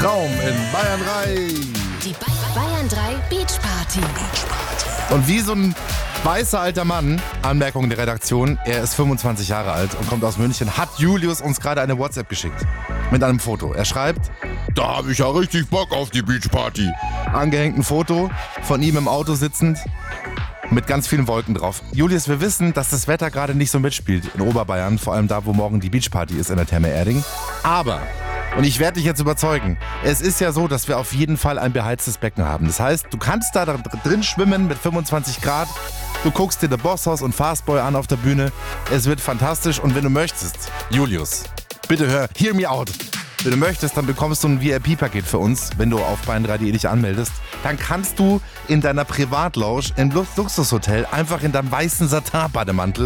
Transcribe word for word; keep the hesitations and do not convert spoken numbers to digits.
Traum in Bayern drei. Die Bayern drei Beach Party. Und wie so ein weißer alter Mann, Anmerkung der Redaktion, er ist fünfundzwanzig Jahre alt und kommt aus München, hat Julius uns gerade eine WhatsApp geschickt. Mit einem Foto. Er schreibt, da habe ich ja richtig Bock auf die Beachparty. Angehängt ein Foto von ihm im Auto sitzend mit ganz vielen Wolken drauf. Julius, wir wissen, dass das Wetter gerade nicht so mitspielt in Oberbayern, vor allem da, wo morgen die Beachparty ist in der Therme Erding. Aber, und ich werde dich jetzt überzeugen, es ist ja so, dass wir auf jeden Fall ein beheiztes Becken haben. Das heißt, du kannst da drin schwimmen mit fünfundzwanzig Grad, du guckst dir The Boss House und Fastboy an auf der Bühne. Es wird fantastisch und wenn du möchtest, Julius, bitte hör, hear me out. Wenn du möchtest, dann bekommst du ein V I P-Paket für uns, wenn du auf bayern drei punkt de dich anmeldest. Dann kannst du in deiner Privatlounge im Luxushotel einfach in deinem weißen Satin-Bademantel